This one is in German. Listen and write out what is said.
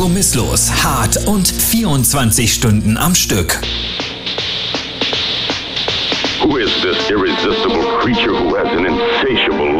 Kompromisslos, hart und 24 Stunden am Stück. Who is this irresistible creature who has an insatiable